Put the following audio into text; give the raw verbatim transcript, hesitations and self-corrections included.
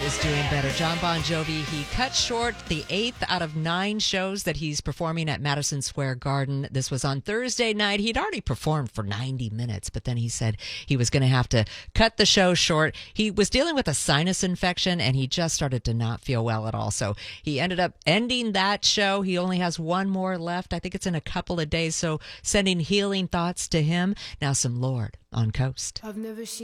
is doing better. John Bon Jovi, he cut short the eighth out of nine shows that he's performing at Madison Square Garden. This was on Thursday night. He'd already performed for ninety minutes, but then he said he was going to have to cut the show short. He was dealing with a sinus infection, and he just started to not feel well at all. So he ended up ending that show. He only has one more left. I think it's in a couple of days. So sending healing thoughts to him. Now some Lorde on Coast. I've never seen